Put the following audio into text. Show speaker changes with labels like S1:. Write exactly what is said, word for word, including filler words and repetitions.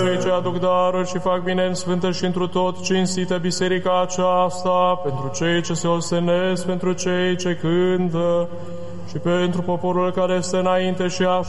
S1: Cei ce aduc daruri și fac bine în sfântă și întru tot cinstită biserica aceasta, pentru cei ce se ostenesc, pentru cei ce cântă și pentru poporul care este înainte și